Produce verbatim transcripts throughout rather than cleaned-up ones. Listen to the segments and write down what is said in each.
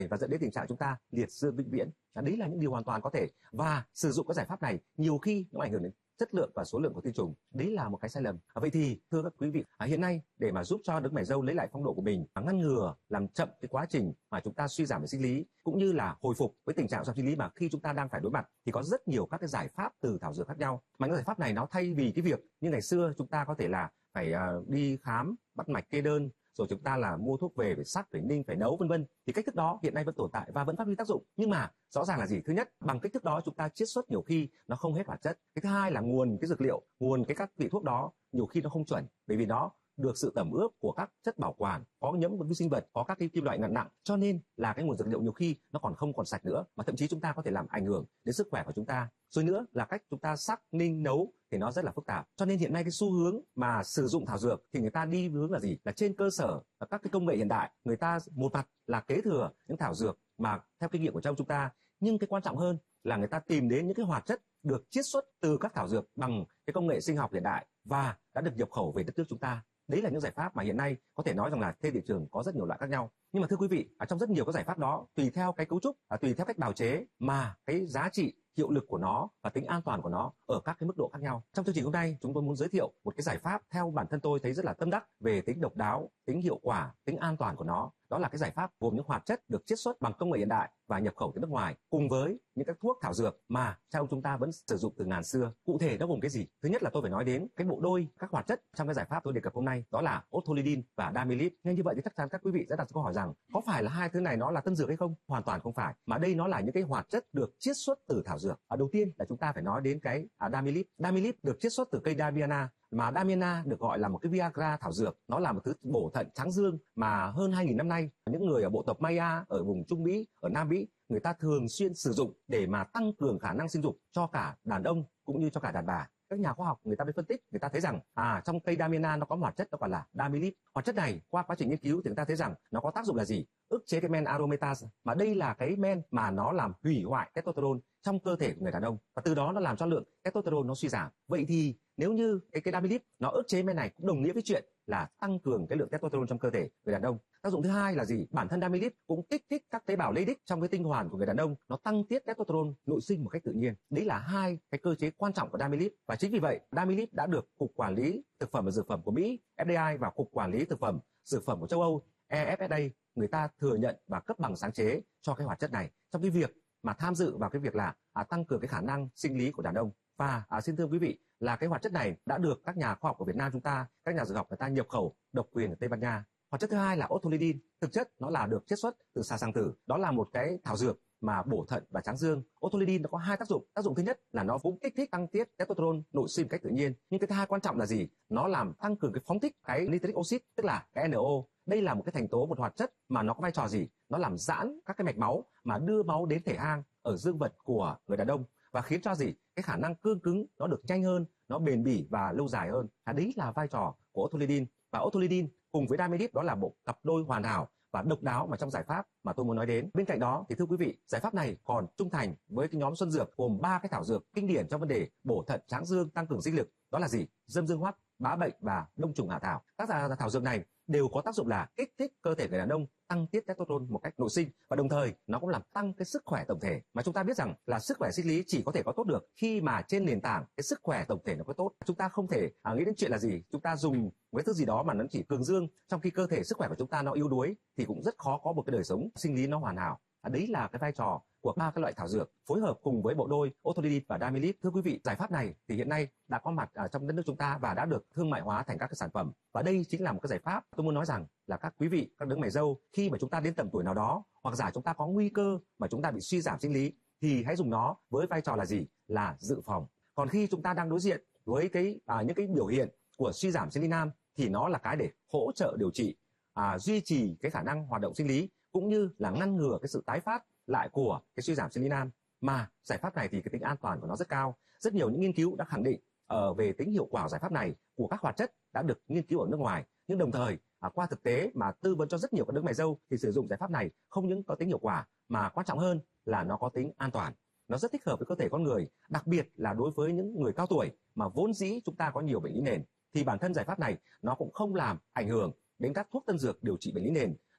và dẫn đến tình trạng chúng ta liệt dương vĩnh viễn. Đấy là những điều hoàn toàn có thể, và sử dụng các giải pháp này nhiều khi nó ảnh hưởng đến chất lượng và số lượng của tinh trùng. Đấy là một cái sai lầm. Vậy thì thưa các quý vị, hiện nay để mà giúp cho đấng mày râu lấy lại phong độ của mình, ngăn ngừa làm chậm cái quá trình mà chúng ta suy giảm về sinh lý, cũng như là hồi phục với tình trạng suy giảm sinh lý mà khi chúng ta đang phải đối mặt, thì có rất nhiều các cái giải pháp từ thảo dược khác nhau. Mà những giải pháp này nó thay vì cái việc như ngày xưa chúng ta có thể là phải uh, đi khám, bắt mạch, kê đơn, rồi chúng ta là mua thuốc về phải sắc, phải ninh, phải nấu vân vân, thì cách thức đó hiện nay vẫn tồn tại và vẫn phát huy tác dụng. Nhưng mà rõ ràng là gì? Thứ nhất, bằng cách thức đó chúng ta chiết xuất nhiều khi nó không hết hoạt chất. Cái thứ hai là nguồn cái dược liệu, nguồn cái các vị thuốc đó nhiều khi nó không chuẩn, bởi vì nó được sự tẩm ướp của các chất bảo quản, có nhiễm vi sinh vật, có các cái kim loại nặng nặng, cho nên là cái nguồn dược liệu nhiều khi nó còn không còn sạch nữa, mà thậm chí chúng ta có thể làm ảnh hưởng đến sức khỏe của chúng ta. Rồi nữa là cách chúng ta sắc, ninh, nấu thì nó rất là phức tạp. Cho nên hiện nay cái xu hướng mà sử dụng thảo dược thì người ta đi hướng là gì? Là trên cơ sở là các cái công nghệ hiện đại, người ta một mặt là kế thừa những thảo dược mà theo kinh nghiệm của trong chúng ta, nhưng cái quan trọng hơn là người ta tìm đến những cái hoạt chất được chiết xuất từ các thảo dược bằng cái công nghệ sinh học hiện đại và đã được nhập khẩu về đất nước chúng ta. Đấy là những giải pháp mà hiện nay có thể nói rằng là trên thị trường có rất nhiều loại khác nhau. Nhưng mà thưa quý vị, ở trong rất nhiều các giải pháp đó, tùy theo cái cấu trúc, à, tùy theo cách bào chế mà cái giá trị, hiệu lực của nó và tính an toàn của nó ở các cái mức độ khác nhau. Trong chương trình hôm nay, chúng tôi muốn giới thiệu một cái giải pháp theo bản thân tôi thấy rất là tâm đắc về tính độc đáo, tính hiệu quả, tính an toàn của nó. Đó là cái giải pháp gồm những hoạt chất được chiết xuất bằng công nghệ hiện đại và nhập khẩu từ nước ngoài, cùng với những các thuốc thảo dược mà cha ông chúng ta vẫn sử dụng từ ngàn xưa. Cụ thể nó gồm cái gì? Thứ nhất là tôi phải nói đến cái bộ đôi các hoạt chất trong cái giải pháp tôi đề cập hôm nay, đó là Otolidin và Damilip. Nghe như vậy thì chắc chắn các quý vị sẽ đặt câu hỏi rằng có phải là hai thứ này nó là tân dược hay không? Hoàn toàn không phải, mà đây nó là những cái hoạt chất được chiết xuất từ thảo dược. Ở đầu tiên là chúng ta phải nói đến cái à, Damilip. Damilip được chiết xuất từ cây Damiana, mà Damiana được gọi là một cái Viagra thảo dược. Nó là một thứ bổ thận tráng dương mà hơn hai nghìn năm nay những người ở bộ tộc Maya ở vùng Trung Mỹ, ở Nam Mỹ, người ta thường xuyên sử dụng để mà tăng cường khả năng sinh dục cho cả đàn ông cũng như cho cả đàn bà. Các nhà khoa học người ta mới phân tích, người ta thấy rằng à trong cây Damiana nó có một hoạt chất nó gọi là Damilip. Hoạt chất này qua quá trình nghiên cứu thì người ta thấy rằng nó có tác dụng là gì? Ức chế cái men aromatase, mà đây là cái men mà nó làm hủy hoại testosterone trong cơ thể của người đàn ông, và từ đó nó làm cho lượng testosterone nó suy giảm. Vậy thì nếu như cái cái Damilip nó ức chế men này cũng đồng nghĩa với chuyện là tăng cường cái lượng testosterone trong cơ thể người đàn ông. Tác dụng thứ hai là gì? Bản thân Damilip cũng kích thích các tế bào Leydig trong cái tinh hoàn của người đàn ông, nó tăng tiết testosterone nội sinh một cách tự nhiên. Đấy là hai cái cơ chế quan trọng của Damilip, và chính vì vậy Damilip đã được Cục Quản lý Thực phẩm và Dược phẩm của Mỹ F D A và Cục Quản lý Thực phẩm Dược phẩm của châu Âu E F S A người ta thừa nhận và cấp bằng sáng chế cho cái hoạt chất này trong cái việc mà tham dự vào cái việc là à, tăng cường cái khả năng sinh lý của đàn ông. Và à, xin thưa quý vị là cái hoạt chất này đã được các nhà khoa học của Việt Nam chúng ta, các nhà dược học người ta nhập khẩu độc quyền ở Tây Ban Nha. Hoạt chất thứ hai là Otolidin, thực chất nó là được chiết xuất từ xà sàng tử, đó là một cái thảo dược mà bổ thận và tráng dương. Otolidin nó có hai tác dụng. Tác dụng thứ nhất là nó cũng kích thích tăng tiết testosterone nội sinh cách tự nhiên, nhưng cái thứ hai quan trọng là gì? Nó làm tăng cường cái phóng thích cái nitric oxide, tức là cái N O. Đây là một cái thành tố, một hoạt chất mà nó có vai trò gì? Nó làm giãn các cái mạch máu mà đưa máu đến thể hang ở dương vật của người đàn ông, và khiến cho gì? Cái khả năng cương cứng nó được nhanh hơn, nó bền bỉ và lâu dài hơn. À, đấy là vai trò của Otolidin. Và Otolidin cùng với Damilip đó là bộ cặp đôi hoàn hảo và độc đáo mà trong giải pháp mà tôi muốn nói đến. Bên cạnh đó thì thưa quý vị, giải pháp này còn trung thành với cái nhóm xuân dược gồm ba cái thảo dược kinh điển trong vấn đề bổ thận, tráng dương, tăng cường sinh lực. Đó là gì? Dâm dương hoắc, bá bệnh và đông trùng hạ thảo. Các thảo dược này đều có tác dụng là kích thích cơ thể người đàn ông tăng tiết testosterone một cách nội sinh, và đồng thời nó cũng làm tăng cái sức khỏe tổng thể. Mà chúng ta biết rằng là sức khỏe sinh lý chỉ có thể có tốt được khi mà trên nền tảng cái sức khỏe tổng thể nó có tốt. Chúng ta không thể à, nghĩ đến chuyện là gì chúng ta dùng với thứ gì đó mà nó chỉ cường dương, trong khi cơ thể sức khỏe của chúng ta nó yếu đuối thì cũng rất khó có một cái đời sống sinh lý nó hoàn hảo. À, đấy là cái vai trò của ba cái loại thảo dược phối hợp cùng với bộ đôi Otolidin và Damilip. Thưa quý vị, giải pháp này thì hiện nay đã có mặt ở trong đất nước chúng ta và đã được thương mại hóa thành các cái sản phẩm, và đây chính là một cái giải pháp tôi muốn nói rằng là các quý vị, các đấng mày râu, khi mà chúng ta đến tầm tuổi nào đó hoặc giả chúng ta có nguy cơ mà chúng ta bị suy giảm sinh lý thì hãy dùng nó với vai trò là gì? Là dự phòng. Còn khi chúng ta đang đối diện với cái à, những cái biểu hiện của suy giảm sinh lý nam thì nó là cái để hỗ trợ điều trị, à, duy trì cái khả năng hoạt động sinh lý, cũng như là ngăn ngừa cái sự tái phát lại của cái suy giảm sinh lý nam. Mà giải pháp này thì cái tính an toàn của nó rất cao. Rất nhiều những nghiên cứu đã khẳng định uh, về tính hiệu quả của giải pháp này của các hoạt chất đã được nghiên cứu ở nước ngoài, nhưng đồng thời à, qua thực tế mà tư vấn cho rất nhiều các đấng mày râu thì sử dụng giải pháp này không những có tính hiệu quả mà quan trọng hơn là nó có tính an toàn. Nó rất thích hợp với cơ thể con người, đặc biệt là đối với những người cao tuổi mà vốn dĩ chúng ta có nhiều bệnh lý nền, thì bản thân giải pháp này nó cũng không làm ảnh hưởng đến các thuốc tân dược điều trị bệnh lý nền.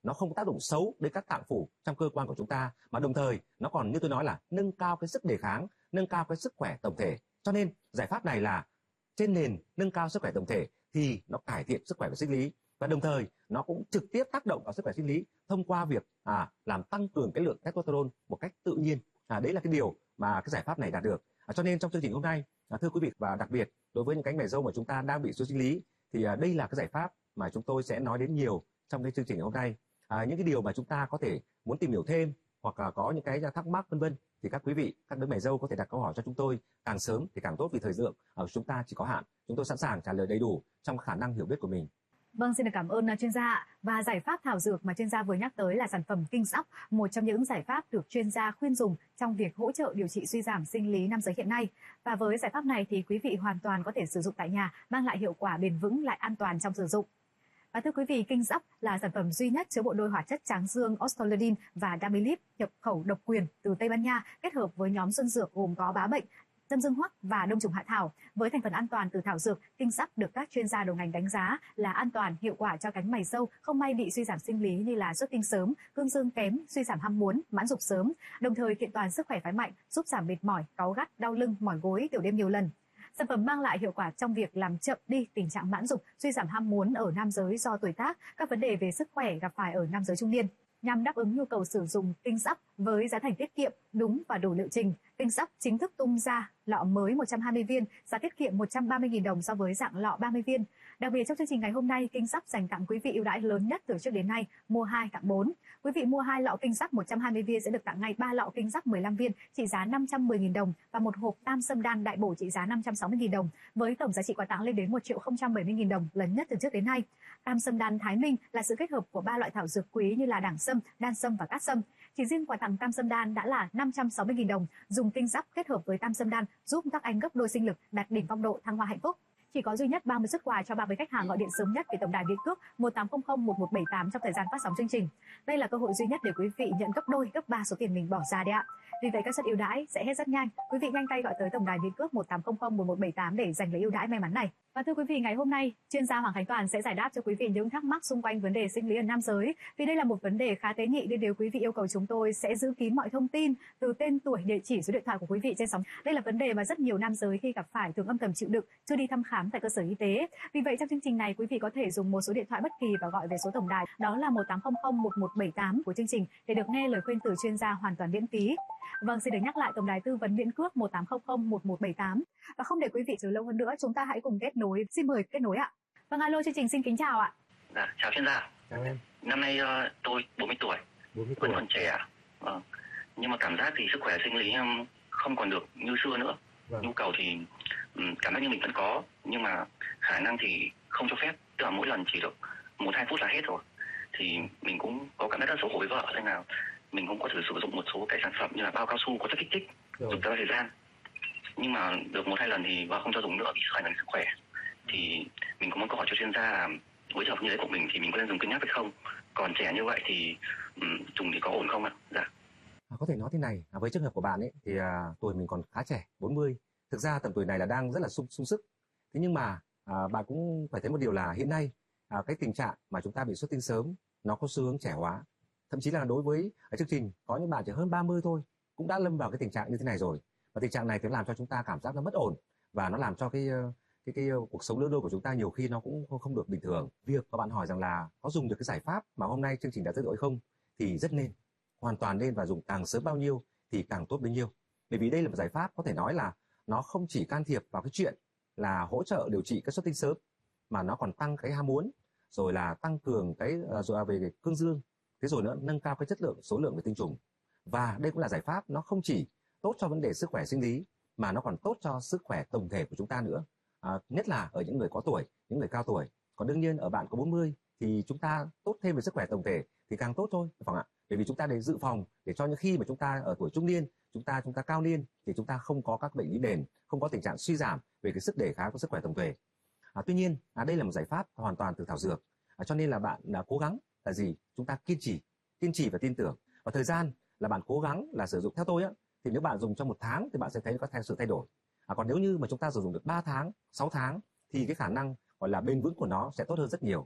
nó không tác động xấu đến các tạng phủ trong cơ quan của chúng ta, mà đồng thời nó còn như tôi nói là nâng cao cái sức đề kháng, nâng cao cái sức khỏe tổng thể. Cho nên giải pháp này là trên nền nâng cao sức khỏe tổng thể thì nó cải thiện sức khỏe về sinh lý, và đồng thời nó cũng trực tiếp tác động vào sức khỏe sinh lý thông qua việc à, làm tăng cường cái lượng testosterone một cách tự nhiên. À, đấy là cái điều mà cái giải pháp này đạt được. À, cho nên trong chương trình hôm nay, à, thưa quý vị, và đặc biệt đối với những cánh mày râu mà chúng ta đang bị xấu sinh lý, thì à, đây là cái giải pháp mà chúng tôi sẽ nói đến nhiều trong cái chương trình hôm nay. À, những cái điều mà chúng ta có thể muốn tìm hiểu thêm hoặc là có những cái thắc mắc vân vân thì các quý vị, các đứa mày râu có thể đặt câu hỏi cho chúng tôi càng sớm thì càng tốt, vì thời lượng ở chúng ta chỉ có hạn. Chúng tôi sẵn sàng trả lời đầy đủ trong khả năng hiểu biết của mình. Vâng, xin được cảm ơn chuyên gia ạ. Và giải pháp thảo dược mà chuyên gia vừa nhắc tới là sản phẩm Kinh Sóc, một trong những giải pháp được chuyên gia khuyên dùng trong việc hỗ trợ điều trị suy giảm sinh lý nam giới hiện nay. Và với giải pháp này thì quý vị hoàn toàn có thể sử dụng tại nhà, mang lại hiệu quả bền vững lại an toàn trong sử dụng. Và thưa quý vị, Kinh Sóc là sản phẩm duy nhất chứa bộ đôi hoạt chất tráng dương Ostoledin và Damilip nhập khẩu độc quyền từ Tây Ban Nha, kết hợp với nhóm xuân dược gồm có bá bệnh, châm dương hoắc và đông trùng hạ thảo. Với thành phần an toàn từ thảo dược, Kinh Sóc được các chuyên gia đầu ngành đánh giá là an toàn, hiệu quả cho cánh mày râu không may bị suy giảm sinh lý như là xuất tinh sớm, cương dương kém, suy giảm ham muốn, mãn dục sớm, đồng thời kiện toàn sức khỏe phái mạnh, giúp giảm mệt mỏi, cáu gắt, đau lưng, mỏi gối, tiểu đêm nhiều lần. Sản phẩm mang lại hiệu quả trong việc làm chậm đi tình trạng mãn dục, suy giảm ham muốn ở nam giới do tuổi tác, các vấn đề về sức khỏe gặp phải ở nam giới trung niên. Nhằm đáp ứng nhu cầu sử dụng Kinh Sóc với giá thành tiết kiệm, đúng và đủ liệu trình, Kinh Sóc chính thức tung ra lọ mới một trăm hai mươi viên, giá tiết kiệm một trăm ba mươi nghìn đồng so với dạng lọ ba mươi viên. Đặc biệt trong chương trình ngày hôm nay, Kinh Sóc dành tặng quý vị ưu đãi lớn nhất từ trước đến nay, mua hai tặng bốn. Quý vị mua hai lọ Kinh Sóc một trăm hai mươi viên sẽ được tặng ngay ba lọ Kinh Sóc mười lăm viên trị giá năm trăm mười nghìn đồng và một hộp tam sâm đan đại bổ trị giá năm trăm sáu mươi nghìn đồng, với tổng giá trị quà tặng lên đến một triệu không trăm bảy mươi nghìn đồng, lần nhất từ trước đến nay. Tam sâm đan Thái Minh là sự kết hợp của ba loại thảo dược quý như là đảng sâm, đan sâm và cát sâm. Chỉ riêng quà tặng tam sâm đan đã là năm trăm sáu mươi nghìn đồng, dùng Kinh Sóc kết hợp với tam sâm đan giúp các anh gấp đôi sinh lực, đạt đỉnh phong độ thăng hoa hạnh phúc. Chỉ có duy nhất ba mươi suất quà cho ba mươi khách hàng gọi điện sớm nhất về tổng đài Việt Cước một tám không không một một bảy tám trong thời gian phát sóng chương trình. Đây là cơ hội duy nhất để quý vị nhận gấp đôi, gấp ba số tiền mình bỏ ra đấy ạ. Vì vậy các suất ưu đãi sẽ hết rất nhanh. Quý vị nhanh tay gọi tới tổng đài Việt Cước một tám không không một một bảy tám để giành lấy ưu đãi may mắn này. Và thưa quý vị, ngày hôm nay chuyên gia Hoàng Khánh Toàn sẽ giải đáp cho quý vị những thắc mắc xung quanh vấn đề sinh lý ở nam giới. Vì đây là một vấn đề khá tế nhị nên nếu quý vị yêu cầu chúng tôi sẽ giữ kín mọi thông tin từ tên tuổi, địa chỉ, số điện thoại của quý vị trên sóng. Đây là vấn đề mà rất nhiều nam giới khi gặp phải thường âm thầm chịu đựng, chưa đi thăm khám tại cơ sở y tế. Vì vậy trong chương trình này quý vị có thể dùng một số điện thoại bất kỳ và gọi về số tổng đài đó là một tám không không một một bảy tám của chương trình để được nghe lời khuyên từ chuyên gia hoàn toàn miễn phí. Vâng, xin được nhắc lại tổng đài tư vấn miễn cước một tám không không một một bảy tám. Và không để quý vị chờ lâu hơn nữa, chúng ta hãy cùng kết nối. Xin mời kết nối ạ. Vâng, alo, chương trình xin kính chào ạ. Dạ, chào chuyên gia. Chào em. Năm nay uh, tôi bốn mươi tuổi, bốn mươi vẫn tuổi. còn trẻ. Vâng. Nhưng mà cảm giác thì sức khỏe sinh lý um, không còn được như xưa nữa. Vâng. Nhu cầu thì um, cảm giác như mình vẫn có, nhưng mà khả năng thì không cho phép. Tức là mỗi lần chỉ được một hai phút là hết rồi. Thì mình cũng có cảm giác rất xấu hổ với vợ, nên là mình cũng có thử sử dụng một số cái sản phẩm như là bao cao su có chất kích thích, dùng theo thời gian. Nhưng mà được một hai lần thì vợ không cho dùng nữa vì ảnh hưởng sức khỏe. Thì mình cũng muốn câu hỏi cho chuyên gia là với trường hợp như thế của mình thì mình có nên dùng cân nhắc hay không? Còn trẻ như vậy thì um, dùng thì có ổn không ạ? Dạ. À, có thể nói thế này, à, với trường hợp của bạn ấy thì à, tuổi mình còn khá trẻ, bốn mươi. Thực ra tầm tuổi này là đang rất là sung, sung sức. Thế nhưng mà à, bạn cũng phải thấy một điều là hiện nay à, cái tình trạng mà chúng ta bị xuất tinh sớm nó có xu hướng trẻ hóa. Thậm chí là đối với ở chương trình có những bạn chỉ hơn ba mươi thôi cũng đã lâm vào cái tình trạng như thế này rồi. Và tình trạng này thì làm cho chúng ta cảm giác nó bất ổn và nó làm cho cái cái cái cuộc sống lứa đôi của chúng ta nhiều khi nó cũng không được bình thường. Việc mà bạn hỏi rằng là có dùng được cái giải pháp mà hôm nay chương trình đã giới thiệu hay không thì rất nên, hoàn toàn nên, và dùng càng sớm bao nhiêu thì càng tốt bấy nhiêu. Bởi vì đây là một giải pháp có thể nói là nó không chỉ can thiệp vào cái chuyện là hỗ trợ điều trị cái xuất tinh sớm, mà nó còn tăng cái ham muốn, rồi là tăng cường cái rồi về cái cương dương, thế rồi nữa nâng cao cái chất lượng, số lượng về tinh trùng. Và đây cũng là giải pháp nó không chỉ tốt cho vấn đề sức khỏe sinh lý mà nó còn tốt cho sức khỏe tổng thể của chúng ta nữa. À, nhất là ở những người có tuổi, những người cao tuổi. Còn đương nhiên ở bạn có bốn mươi thì chúng ta tốt thêm về sức khỏe tổng thể thì càng tốt thôi, phải không ạ? Bởi vì chúng ta để dự phòng để cho những khi mà chúng ta ở tuổi trung niên, chúng ta chúng ta cao niên thì chúng ta không có các bệnh lý nền, không có tình trạng suy giảm về cái sức đề kháng của sức khỏe tổng thể. À, tuy nhiên à, đây là một giải pháp hoàn toàn từ thảo dược, à, cho nên là bạn là cố gắng là gì? Chúng ta kiên trì, kiên trì và tin tưởng. Và thời gian là bạn cố gắng là sử dụng theo tôi á, thì nếu bạn dùng trong một tháng thì bạn sẽ thấy có thay sự thay đổi. À, còn nếu như mà chúng ta sử dụng được ba tháng, sáu tháng thì cái khả năng gọi là bền vững của nó sẽ tốt hơn rất nhiều.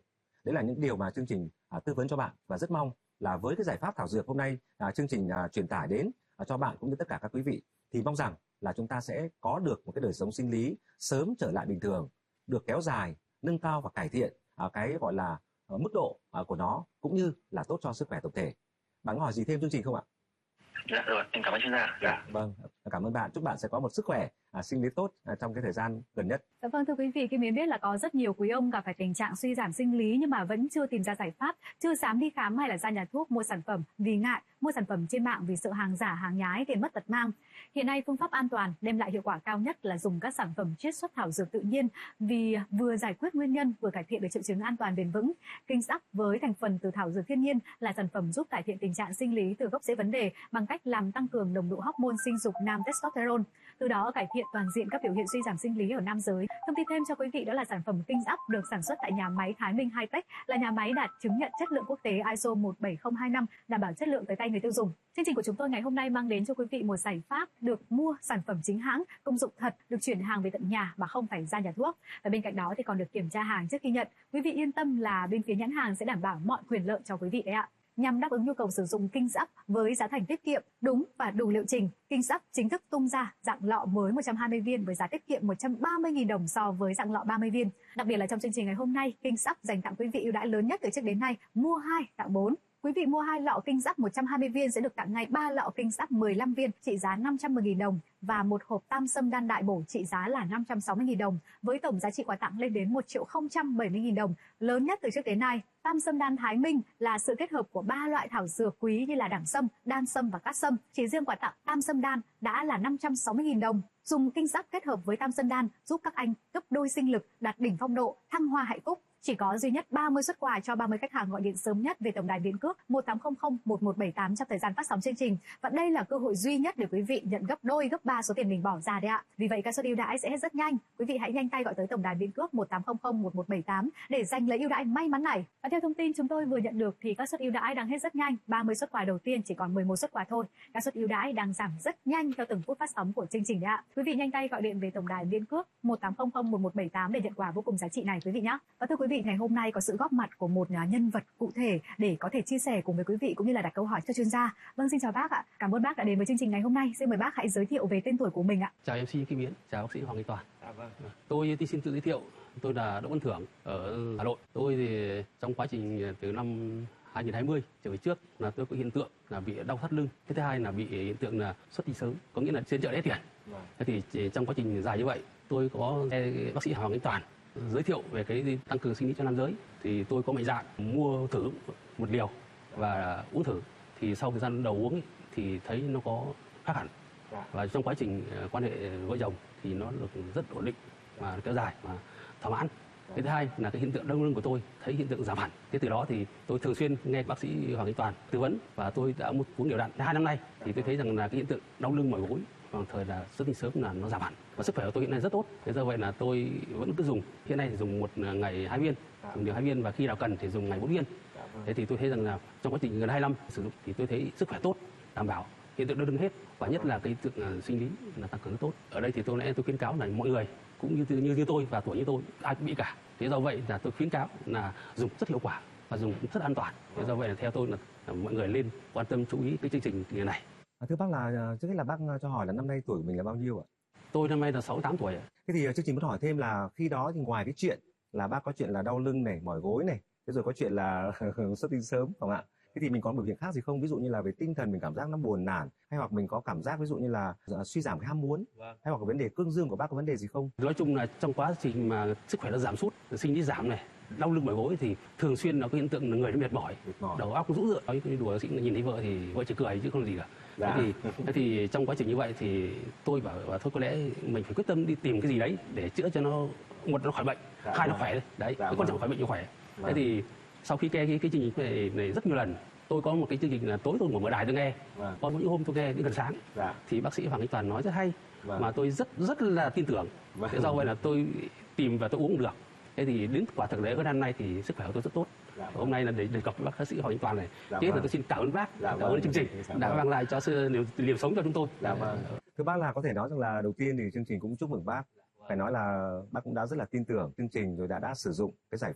Đấy là những điều mà chương trình à, tư vấn cho bạn, và rất mong là với cái giải pháp thảo dược hôm nay à, chương trình à, truyền tải đến à, cho bạn cũng như tất cả các quý vị, thì mong rằng là chúng ta sẽ có được một cái đời sống sinh lý sớm trở lại bình thường, được kéo dài, nâng cao và cải thiện à, cái gọi là à, mức độ à, của nó, cũng như là tốt cho sức khỏe tổng thể. Bạn có hỏi gì thêm chương trình không ạ? Dạ rồi, em cảm ơn chuyên gia. Dạ, vâng, cảm ơn bạn. Chúc bạn sẽ có một sức khỏe à, sinh lý tốt à, trong cái thời gian gần nhất. Dạ vâng, thưa quý vị, Kim Yến biết là có rất nhiều quý ông gặp phải tình trạng suy giảm sinh lý nhưng mà vẫn chưa tìm ra giải pháp, chưa dám đi khám hay là ra nhà thuốc mua sản phẩm vì ngại mua sản phẩm trên mạng vì sợ hàng giả, hàng nhái, tiền mất tật mang. Hiện nay phương pháp an toàn đem lại hiệu quả cao nhất là dùng các sản phẩm chiết xuất thảo dược tự nhiên, vì vừa giải quyết nguyên nhân vừa cải thiện được triệu chứng an toàn bền vững. Kinh Up với thành phần từ thảo dược thiên nhiên là sản phẩm giúp cải thiện tình trạng sinh lý từ gốc rễ vấn đề bằng cách làm tăng cường nồng độ hormone sinh dục nam testosterone, từ đó cải thiện toàn diện các biểu hiện suy giảm sinh lý ở nam giới. Thông tin thêm cho quý vị đó là sản phẩm Kinh Up được sản xuất tại nhà máy Thái Minh Hi-Tech, là nhà máy đạt chứng nhận chất lượng quốc tế i ét o một bảy không hai năm, đảm bảo chất lượng tới tay người tiêu dùng. Chương trình của chúng tôi ngày hôm nay mang đến cho quý vị một giải pháp được mua sản phẩm chính hãng, công dụng thật, được chuyển hàng về tận nhà mà không phải ra nhà thuốc. Và bên cạnh đó thì còn được kiểm tra hàng trước khi nhận. Quý vị yên tâm là bên phía nhãn hàng sẽ đảm bảo mọi quyền lợi cho quý vị đấy ạ. Nhằm đáp ứng nhu cầu sử dụng Kinh Up với giá thành tiết kiệm, đúng và đủ liệu trình, Kinh Up chính thức tung ra dạng lọ mới một trăm hai mươi viên với giá tiết kiệm một trăm ba mươi nghìn đồng so với dạng lọ ba mươi viên. Đặc biệt là trong chương trình ngày hôm nay, Kinh Up dành tặng quý vị ưu đãi lớn nhất từ trước đến nay, mua hai tặng bốn. Quý vị mua hai lọ Kinh Up một trăm hai mươi viên sẽ được tặng ngay ba lọ Kinh Up mười lăm viên trị giá năm trăm mười nghìn đồng và một hộp tam sâm đan đại bổ trị giá là năm trăm sáu mươi nghìn đồng, với tổng giá trị quà tặng lên đến một triệu không trăm bảy mươi nghìn đồng, lớn nhất từ trước đến nay. Tam sâm đan Thái Minh là sự kết hợp của ba loại thảo dược quý như là đẳng sâm, đan sâm và cát sâm. Chỉ riêng quà tặng tam sâm đan đã là năm trăm sáu mươi nghìn đồng. Dùng Kinh Up kết hợp với tam sâm đan giúp các anh gấp đôi sinh lực, đạt đỉnh phong độ, thăng hoa hạnh phúc. Chỉ có duy nhất ba mươi suất quà cho ba mươi khách hàng gọi điện sớm nhất về tổng đài Biến Cước một tám không không một một bảy tám trong thời gian phát sóng chương trình. Và đây là cơ hội duy nhất để quý vị nhận gấp đôi, gấp ba số tiền mình bỏ ra đấy ạ. Vì vậy các suất ưu đãi sẽ hết rất nhanh. Quý vị hãy nhanh tay gọi tới tổng đài Biến Cước một tám không không một một bảy tám để giành lấy ưu đãi may mắn này. Và theo thông tin chúng tôi vừa nhận được thì các suất ưu đãi đang hết rất nhanh. ba mươi suất quà đầu tiên chỉ còn mười một suất quà thôi. Các suất ưu đãi đang giảm rất nhanh theo từng phút phát sóng của chương trình đấy ạ. Quý vị nhanh tay gọi điện về tổng đài Biến Cước một tám không không một một bảy tám để nhận quà vô cùng giá trị này quý vị nhé. Và thưa quý vị, ngày hôm nay có sự góp mặt của một nhân vật cụ thể để có thể chia sẻ cùng với quý vị cũng như là đặt câu hỏi cho chuyên gia. Vâng, xin chào bác ạ. Cảm ơn bác đã đến với chương trình ngày hôm nay. Xin mời bác hãy giới thiệu về tên tuổi của mình ạ. Chào em xê Kim Yến, chào bác sĩ Hoàng Anh Toàn. À, vâng. Tôi xin tự giới thiệu, tôi là Đỗ Văn Thưởng ở Hà Nội. Tôi thì trong quá trình từ năm hai nghìn không trăm hai mươi trở về trước là tôi có hiện tượng là bị đau thắt lưng. Cái thứ hai là bị hiện tượng là xuất tinh sớm, có nghĩa là trên chợ đẻ tiền. Vâng. Thế thì trong quá trình dài như vậy, tôi có nghe bác sĩ Hoàng Anh Toàn giới thiệu về cái tăng cường sinh lý cho nam giới, thì tôi có mạnh dạn mua thử một liều và uống thử. Thì sau thời gian đầu uống ấy, thì thấy nó có khác hẳn, và trong quá trình quan hệ vợ chồng thì nó được rất ổn định và kéo dài và thỏa mãn. Cái thứ hai là cái hiện tượng đau lưng của tôi thấy hiện tượng giảm hẳn. Thế từ đó thì tôi thường xuyên nghe bác sĩ Hoàng Anh Toàn tư vấn và tôi đã uống đều đặn hai năm nay, thì tôi thấy rằng là cái hiện tượng đau lưng mỏi gối đồng thời là xuất tinh sớm là nó giảm hẳn và sức khỏe của tôi hiện nay rất tốt. Thế do vậy là tôi vẫn cứ dùng, hiện nay thì dùng một ngày hai viên, dùng liều hai viên, và khi nào cần thì dùng ngày bốn viên. Thế thì tôi thấy rằng là trong quá trình gần hai năm sử dụng thì tôi thấy sức khỏe tốt, đảm bảo hiện tượng đau lưng hết, và nhất là cái hiện tượng sinh lý là tăng cường rất tốt. Ở đây thì tôi lẽ tôi khuyến cáo là mọi người cũng như như như tôi và tuổi như tôi ai cũng bị cả. Thế do vậy là tôi khuyến cáo là dùng rất hiệu quả và dùng rất an toàn. Thế do vậy là theo tôi là, là mọi người lên quan tâm chú ý cái chương trình như này. À, thưa bác, là trước hết là bác cho hỏi là năm nay tuổi của mình là bao nhiêu ạ? Tôi năm nay là sáu mươi tám tuổi. Thế thì chương trình muốn hỏi thêm là khi đó thì ngoài cái chuyện là bác có chuyện là đau lưng này, mỏi gối này, thế rồi có chuyện là xuất tinh sớm, không ạ? Thế thì mình có biểu hiện khác gì không? Ví dụ như là về tinh thần mình cảm giác nó buồn nản, hay hoặc mình có cảm giác ví dụ như là suy giảm cái ham muốn, vâng. hay hoặc vấn đề cương dương của bác có vấn đề gì không? Nói chung là trong quá trình mà sức khỏe nó giảm sút, sinh lý giảm này, đau lưng mỏi gối thì thường xuyên nó có hiện tượng là người nó mệt mỏi, mệt mỏi. Đầu óc rũ rượi. Nói cái đùa sĩ nhìn thấy vợ thì vợ chỉ cười chứ không gì cả. Dạ. Thế thì thế thì trong quá trình như vậy thì tôi bảo, bảo thôi có lẽ mình phải quyết tâm đi tìm cái gì đấy để chữa cho nó, một nó khỏi bệnh, dạ, hai nó khỏe đấy. Đấy, dạ, cái quan trọng khỏi bệnh cho khỏe. Dạ. Thế thì sau khi nghe cái, cái chương trình này, này rất nhiều lần, tôi có một cái chương trình là tối tôi mở đài tôi nghe, vâng. có những hôm tôi nghe đến gần sáng, dạ. thì bác sĩ Hoàng Anh Toàn nói rất hay, vâng. mà tôi rất rất là tin tưởng. Vâng. Thế do vậy là tôi tìm và tôi uống được. Thế thì đến quả thực đấy ở năm nay thì sức khỏe của tôi rất tốt. Dạ, hôm nay là để đề cập với bác sĩ Hoàng Anh Toàn này. Dạ, thế vâng. là tôi xin cảm ơn bác, dạ, cảm ơn vâng. chương trình dạ, đã vâng. mang lại cho sự liều, liều sống cho chúng tôi. Dạ, vâng. Thưa bác, là có thể nói rằng là đầu tiên thì chương trình cũng chúc mừng bác. Phải nói là bác cũng đã rất là tin tưởng chương trình rồi đã đã sử dụng cái giải pháp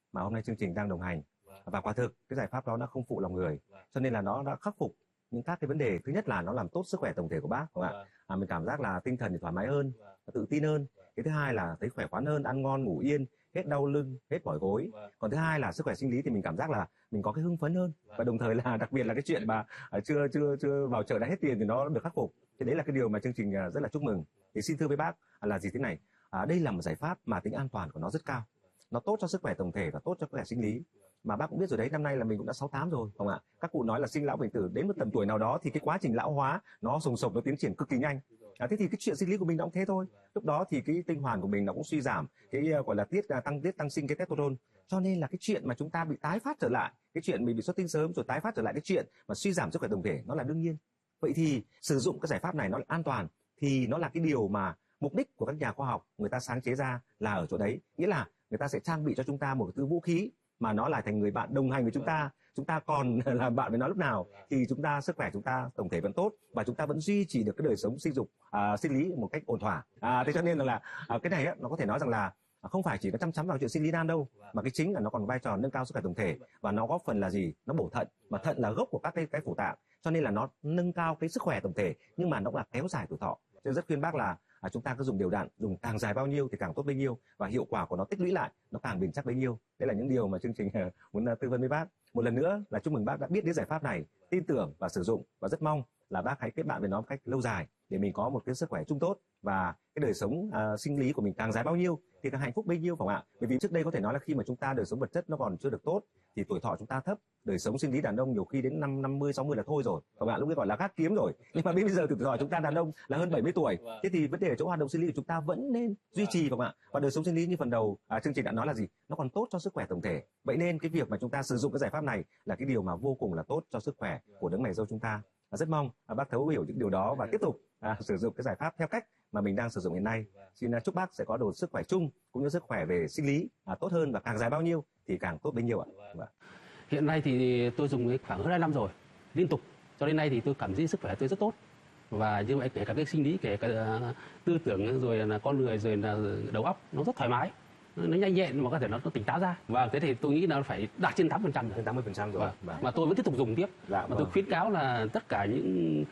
mà hôm nay chương trình đang đồng hành. Và quả thực cái giải pháp đó nó không phụ lòng người, cho nên là nó đã khắc phục những các cái vấn đề. Thứ nhất là nó làm tốt sức khỏe tổng thể của bác, không ạ? À, mình cảm giác là tinh thần thì thoải mái hơn, tự tin hơn. Cái thứ hai là thấy khỏe khoắn hơn, ăn ngon ngủ yên, hết đau lưng, hết mỏi gối. Còn thứ hai là sức khỏe sinh lý thì mình cảm giác là mình có cái hưng phấn hơn, và đồng thời là đặc biệt là cái chuyện mà chưa chưa chưa vào chợ đã hết tiền thì nó được khắc phục. Thì đấy là cái điều mà chương trình rất là chúc mừng. Thì xin thưa với bác là gì thế này, à, đây là một giải pháp mà tính an toàn của nó rất cao, nó tốt cho sức khỏe tổng thể và tốt cho sức khỏe sinh lý. Mà bác cũng biết rồi đấy, năm nay là mình cũng đã sáu tám rồi, không ạ? Các cụ nói là sinh lão bệnh tử, đến một tầm tuổi nào đó thì cái quá trình lão hóa nó sùng sục, nó tiến triển cực kỳ nhanh. À, thế thì cái chuyện sinh lý của mình nó cũng thế thôi. Lúc đó thì cái tinh hoàn của mình nó cũng suy giảm, cái uh, gọi là tiết uh, tăng tiết tăng sinh cái testosterone. Cho nên là cái chuyện mà chúng ta bị tái phát trở lại, cái chuyện mình bị xuất tinh sớm rồi tái phát trở lại, cái chuyện mà suy giảm sức khỏe tổng thể nó là đương nhiên. Vậy thì sử dụng cái giải pháp này nó là an toàn, thì nó là cái điều mà mục đích của các nhà khoa học người ta sáng chế ra là ở chỗ đấy, nghĩa là người ta sẽ trang bị cho chúng ta một thứ vũ khí mà nó là thành người bạn đồng hành với chúng ta. Chúng ta còn là bạn với nó lúc nào thì chúng ta sức khỏe chúng ta tổng thể vẫn tốt, và chúng ta vẫn duy trì được cái đời sống sinh dục à, sinh lý một cách ổn thỏa. À, thế cho nên là, là à, cái này á, nó có thể nói rằng là không phải chỉ nó chăm chăm vào chuyện sinh lý nam đâu, mà cái chính là nó còn vai trò nâng cao sức khỏe tổng thể, và nó góp phần là gì, nó bổ thận, mà thận là gốc của các cái, cái phủ tạng, cho nên là nó nâng cao cái sức khỏe tổng thể, nhưng mà nó cũng là kéo dài tuổi thọ. Cho nên rất khuyên bác là à, chúng ta cứ dùng đều đặn, dùng càng dài bao nhiêu thì càng tốt bấy nhiêu, và hiệu quả của nó tích lũy lại nó càng bền chắc bấy nhiêu. Đây là những điều mà chương trình uh, muốn uh, tư vấn với bác. Một lần nữa là chúc mừng bác đã biết đến giải pháp này, tin tưởng và sử dụng, và rất mong là bác hãy kết bạn với nó một cách lâu dài để mình có một cái sức khỏe chung tốt, và cái đời sống uh, sinh lý của mình càng dài bao nhiêu thì càng hạnh phúc bấy nhiêu, phải không ạ? Bởi vì trước đây có thể nói là khi mà chúng ta đời sống vật chất nó còn chưa được tốt thì tuổi thọ chúng ta thấp, đời sống sinh lý đàn ông nhiều khi đến năm năm mươi sáu mươi là thôi rồi, phải không ạ? Lúc ấy gọi là gác kiếm rồi. Nhưng mà bây giờ tuổi thọ chúng ta đàn ông là hơn bảy mươi tuổi, thế thì vấn đề ở chỗ hoạt động sinh lý của chúng ta vẫn nên duy trì, phải không ạ? Và đời sống sinh lý như phần đầu à, chương trình đã nói là gì, nó còn tốt cho sức khỏe tổng thể. Vậy nên cái việc mà chúng ta sử dụng cái giải pháp này là cái điều mà vô cùng là tốt cho sức khỏe của đấng mày râu chúng ta. Và rất mong à, bác thấu hiểu những điều đó và tiếp tục à, sử dụng cái giải pháp theo cách mà mình đang sử dụng hiện nay. Xin chúc bác sẽ có được sức khỏe chung cũng như sức khỏe về sinh lý à, tốt hơn, và càng dài bao nhiêu thì càng tốt bấy nhiêu ạ. Vâng. Hiện nay thì tôi dùng khoảng hơn hai năm rồi, liên tục. Cho đến nay thì tôi cảm thấy sức khỏe tôi rất tốt. Và như vậy kể cả cái sinh lý, kể cả uh, tư tưởng, rồi là con người, rồi là đầu óc nó rất thoải mái, nó nhanh nhẹn mà có thể nó, nó tỉnh táo ra. Và thế thì tôi nghĩ là nó phải đạt trên tám phần trăm, trên tám mươi phần trăm rồi. Và, mà tôi vẫn tiếp tục dùng tiếp. Dạ, mà vâng. Tôi khuyến cáo là tất cả những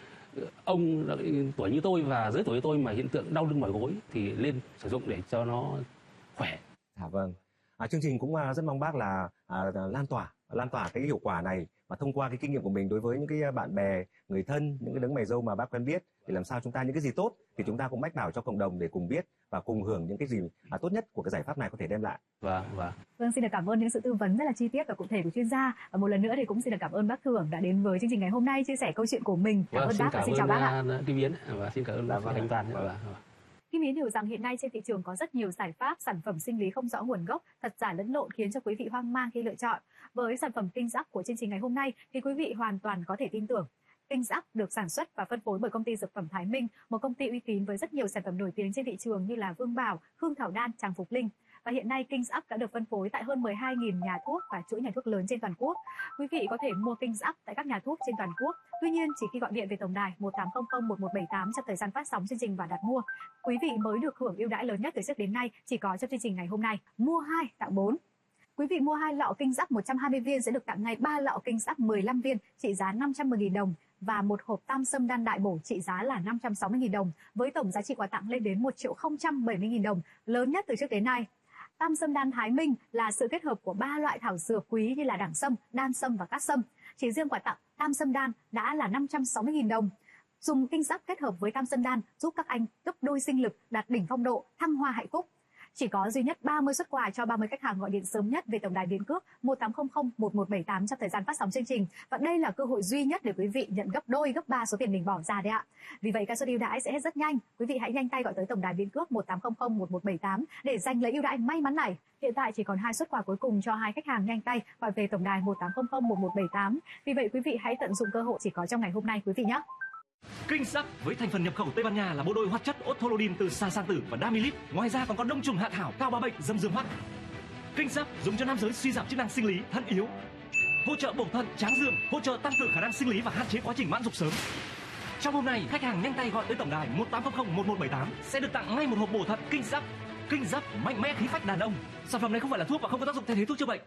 ông tuổi như tôi và dưới tuổi như tôi mà hiện tượng đau lưng mỏi gối thì lên sử dụng để cho nó khỏe. Dạ vâng. À, chương trình cũng rất mong bác là à, lan tỏa lan tỏa cái hiệu quả này, và thông qua cái kinh nghiệm của mình đối với những cái bạn bè, người thân, những cái đấng mày râu mà bác quen biết, để làm sao chúng ta những cái gì tốt thì chúng ta cũng mách bảo cho cộng đồng để cùng biết và cùng hưởng những cái gì à, tốt nhất của cái giải pháp này có thể đem lại. Vâng, vâng. Vâng, xin được cảm ơn những sự tư vấn rất là chi tiết và cụ thể của chuyên gia. Và một lần nữa thì cũng xin được cảm ơn bác Thưởng đã đến với chương trình ngày hôm nay chia sẻ câu chuyện của mình. Cảm Vâng, ơn xin bác cảm và xin ơn chào bác ạ. Kim Yến và xin cảm ơn bác Khánh Toàn. Vâng. Kim Yến hiểu rằng hiện nay trên thị trường có rất nhiều giải pháp sản phẩm sinh lý không rõ nguồn gốc, thật giả lẫn lộn khiến cho quý vị hoang mang khi lựa chọn. Với sản phẩm Kinh Giáp của chương trình ngày hôm nay thì quý vị hoàn toàn có thể tin tưởng. Kinh Giáp được sản xuất và phân phối bởi công ty dược phẩm Thái Minh, một công ty uy tín với rất nhiều sản phẩm nổi tiếng trên thị trường như là Vương Bảo, Hương Thảo Đan, Tràng Phục Linh. Và hiện nay Kinh Giáp đã được phân phối tại hơn mười hai nghìn nhà thuốc và chuỗi nhà thuốc lớn trên toàn quốc. Quý vị có thể mua Kinh Giáp tại các nhà thuốc trên toàn quốc. Tuy nhiên, chỉ khi gọi điện về tổng đài một tám không không một một bảy tám trong thời gian phát sóng chương trình và đặt mua, quý vị mới được hưởng ưu đãi lớn nhất từ trước đến nay, chỉ có trong chương trình ngày hôm nay. Mua hai tặng bốn. Quý vị mua hai lọ Kinh Giáp một trăm hai mươi viên sẽ được tặng ngay ba lọ Kinh Giáp mười lăm viên trị giá năm trăm mười nghìn đồng và một hộp Tam Sâm Đan Đại Bổ trị giá là năm trăm sáu mươi nghìn đồng, với tổng giá trị quà tặng lên đến một triệu không trăm bảy mươi nghìn đồng, lớn nhất từ trước đến nay. Tam Sâm Đan Thái Minh là sự kết hợp của ba loại thảo dược quý như là đẳng sâm, đan sâm và cát sâm. Chỉ riêng quà tặng Tam Sâm Đan đã là năm trăm sáu mươi nghìn đồng. Dùng Kinh Giáp kết hợp với Tam Sâm Đan giúp các anh gấp đôi sinh lực, đạt đỉnh phong độ, thăng hoa hạnh phúc. Chỉ có duy nhất ba mươi suất quà cho ba mươi khách hàng gọi điện sớm nhất về tổng đài Biến Cước một tám không không một một bảy tám trong thời gian phát sóng chương trình. Và đây là cơ hội duy nhất để quý vị nhận gấp đôi, gấp ba số tiền mình bỏ ra đấy ạ. Vì vậy, các số ưu đãi sẽ hết rất nhanh. Quý vị hãy nhanh tay gọi tới tổng đài Biến Cước một tám không không một một bảy tám để giành lấy ưu đãi may mắn này. Hiện tại chỉ còn hai suất quà cuối cùng cho hai khách hàng nhanh tay gọi về tổng đài một tám không không một một bảy tám. Vì vậy, quý vị hãy tận dụng cơ hội chỉ có trong ngày hôm nay quý vị nhé. Kinh Giáp với thành phần nhập khẩu Tây Ban Nha là bộ đôi hoạt chất Otolodin từ Sasantử và Damilip. Ngoài ra còn có đông trùng hạ thảo cao ba bệnh dâm dương hoắc. Kinh Giáp dùng cho nam giới suy giảm chức năng sinh lý, thận yếu, hỗ trợ bổ thận, tráng dương, hỗ trợ tăng cường khả năng sinh lý và hạn chế quá trình mãn dục sớm. Trong hôm nay, khách hàng nhanh tay gọi tới tổng đài một tám không không một một bảy tám sẽ được tặng ngay một hộp bổ thận Kinh Giáp. Kinh Giáp mạnh mẽ khí phách đàn ông. Sản phẩm này không phải là thuốc và không có tác dụng thay thế thuốc chữa bệnh.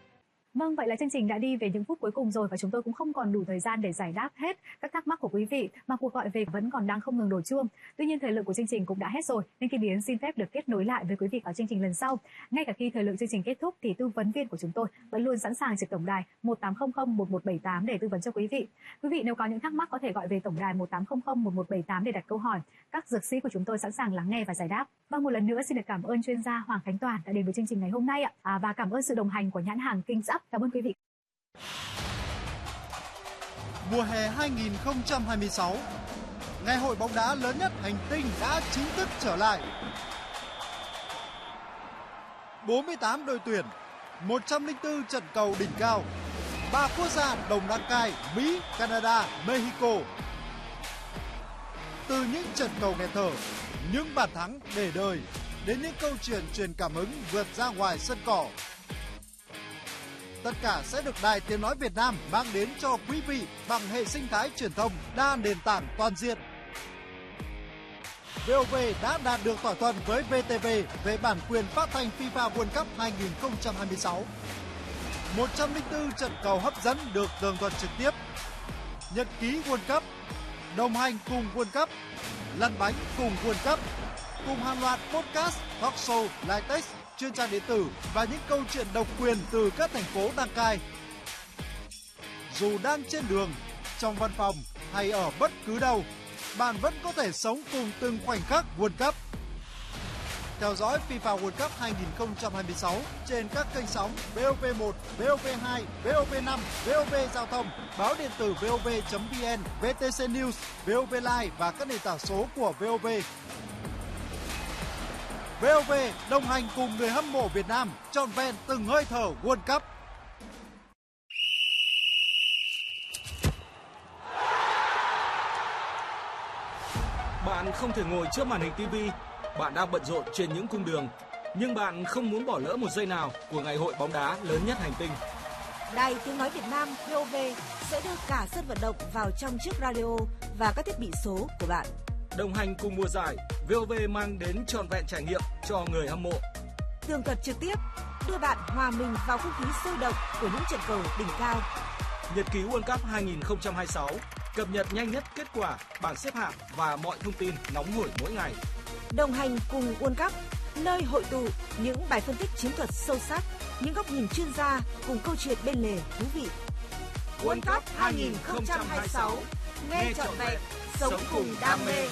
Vâng, vậy là chương trình đã đi về những phút cuối cùng rồi và chúng tôi cũng không còn đủ thời gian để giải đáp hết các thắc mắc của quý vị mà cuộc gọi về vẫn còn đang không ngừng đổ chuông. Tuy nhiên thời lượng của chương trình cũng đã hết rồi nên Kim Yến xin phép được kết nối lại với quý vị ở chương trình lần sau. Ngay cả khi thời lượng chương trình kết thúc thì tư vấn viên của chúng tôi vẫn luôn sẵn sàng trực tổng đài một tám không không một một bảy tám để tư vấn cho quý vị. Quý vị nếu có những thắc mắc có thể gọi về tổng đài một tám không không một một bảy tám để đặt câu hỏi. Các dược sĩ của chúng tôi sẵn sàng lắng nghe và giải đáp. Và một lần nữa xin được cảm ơn chuyên gia Hoàng Khánh Toàn đã đến với chương trình ngày hôm nay ạ. À, và cảm ơn sự đồng hành của nhãn hàng Kings Up. Cảm ơn quý vị. Mùa hè hai không hai sáu, ngày hội bóng đá lớn nhất hành tinh đã chính thức trở lại. bốn mươi tám đội tuyển, một trăm lẻ bốn trận cầu đỉnh cao, ba quốc gia đồng đăng cai Mỹ, Canada, Mexico. Từ những trận cầu nghẹt thở, những bàn thắng để đời, đến những câu chuyện truyền cảm hứng vượt ra ngoài sân cỏ. Tất cả sẽ được Đài Tiếng Nói Việt Nam mang đến cho quý vị bằng hệ sinh thái truyền thông đa nền tảng toàn diện. vê o vê đã đạt được thỏa thuận với vê tê vê về bản quyền phát thanh FIFA World Cup hai không hai sáu. một trăm lẻ bốn trận cầu hấp dẫn được tường thuật trực tiếp. Nhật ký World Cup, đồng hành cùng World Cup, lăn bánh cùng World Cup, cùng hàng loạt podcast, talk show, live text, chuyên trang điện tử và những câu chuyện độc quyền từ các thành phố đăng cai. Dù đang trên đường, trong văn phòng hay ở bất cứ đâu, bạn vẫn có thể sống cùng từng khoảnh khắc World Cup. Theo dõi FIFA World Cup hai không hai sáu trên các kênh sóng vê o vê một, vê o vê hai, vê o vê năm, vê o vê Giao thông, báo điện tử vê o vê chấm vê en, vê tê xê News, vê o vê Live và các nền tảng số của vê o vê. vê o vê đồng hành cùng người hâm mộ Việt Nam trọn vẹn từng hơi thở World Cup. Bạn không thể ngồi trước màn hình ti vi, bạn đang bận rộn trên những cung đường, nhưng bạn không muốn bỏ lỡ một giây nào của ngày hội bóng đá lớn nhất hành tinh. Đài Tiếng Nói Việt Nam vê o vê sẽ đưa cả sân vận động vào trong chiếc radio và các thiết bị số của bạn. Đồng hành cùng mùa giải, vê o vê mang đến trọn vẹn trải nghiệm cho người hâm mộ. Tường thuật trực tiếp, đưa bạn hòa mình vào không khí sôi động của những trận cầu đỉnh cao. Nhật ký World Cup hai không hai sáu, cập nhật nhanh nhất kết quả, bảng xếp hạng và mọi thông tin nóng hổi mỗi ngày. Đồng hành cùng World Cup, nơi hội tụ những bài phân tích chiến thuật sâu sắc, những góc nhìn chuyên gia cùng câu chuyện bên lề thú vị. World Cup hai không hai sáu, nghe trọn vẹn, sống cùng đam mê.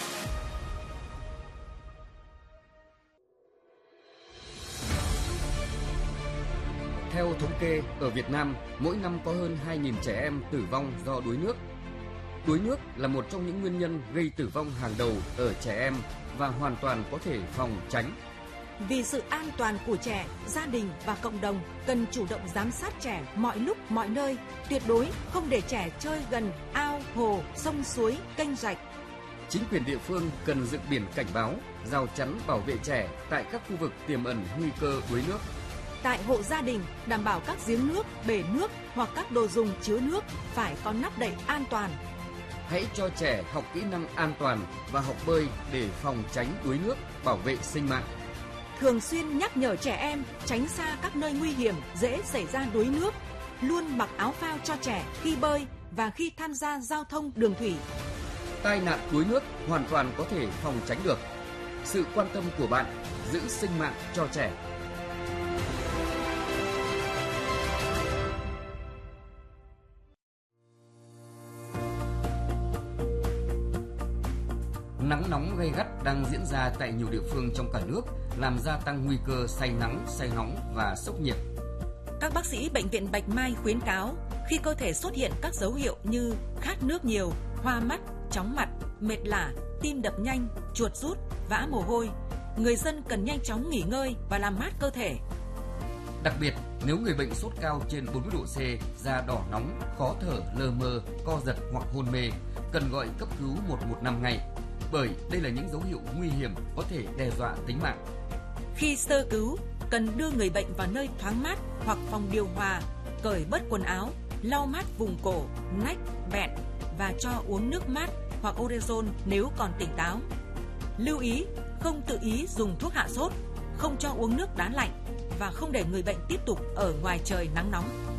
Theo thống kê, ở Việt Nam, mỗi năm có hơn hai nghìn trẻ em tử vong do đuối nước. Đuối nước là một trong những nguyên nhân gây tử vong hàng đầu ở trẻ em và hoàn toàn có thể phòng tránh. Vì sự an toàn của trẻ, gia đình và cộng đồng cần chủ động giám sát trẻ mọi lúc mọi nơi, tuyệt đối không để trẻ chơi gần ao, hồ, sông suối, kênh rạch. Chính quyền địa phương cần dựng biển cảnh báo, rào chắn bảo vệ trẻ tại các khu vực tiềm ẩn nguy cơ đuối nước. Tại hộ gia đình, đảm bảo các giếng nước, bể nước hoặc các đồ dùng chứa nước phải có nắp đậy an toàn. Hãy cho trẻ học kỹ năng an toàn và học bơi để phòng tránh đuối nước, bảo vệ sinh mạng. Thường xuyên nhắc nhở trẻ em tránh xa các nơi nguy hiểm dễ xảy ra đuối nước, luôn mặc áo phao cho trẻ khi bơi và khi tham gia giao thông đường thủy. Tai nạn đuối nước hoàn toàn có thể phòng tránh được. Sự quan tâm của bạn giữ sinh mạng cho trẻ. Nắng nóng gay gắt đang diễn ra tại nhiều địa phương trong cả nước, làm gia tăng nguy cơ say nắng, say nóng và sốc nhiệt. Các bác sĩ Bệnh viện Bạch Mai khuyến cáo khi cơ thể xuất hiện các dấu hiệu như khát nước nhiều, hoa mắt, chóng mặt, mệt lả, tim đập nhanh, chuột rút, vã mồ hôi, người dân cần nhanh chóng nghỉ ngơi và làm mát cơ thể. Đặc biệt, nếu người bệnh sốt cao trên bốn mươi độ C, da đỏ nóng, khó thở, lờ mờ, co giật hoặc hôn mê, cần gọi cấp cứu một một năm ngay. Bởi đây là những dấu hiệu nguy hiểm có thể đe dọa tính mạng. Khi sơ cứu, cần đưa người bệnh vào nơi thoáng mát hoặc phòng điều hòa, cởi bớt quần áo, lau mát vùng cổ, nách, bẹn và cho uống nước mát hoặc Orezon nếu còn tỉnh táo. Lưu ý, không tự ý dùng thuốc hạ sốt, không cho uống nước đá lạnh và không để người bệnh tiếp tục ở ngoài trời nắng nóng.